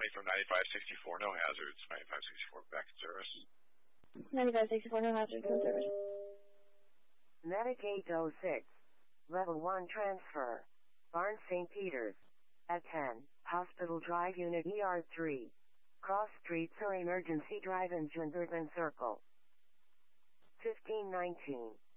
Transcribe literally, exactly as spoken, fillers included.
Donnie from ninety-five sixty-four, no hazards. ninety-five sixty-four, back in service. ninety-five sixty-four, no hazards, in service. Medic eight oh six. Level one transfer. Barnes Saint Peter's. At ten, Hospital Drive Unit E R three. Cross Streets or Emergency Drive in Junderton Circle. fifteen nineteen.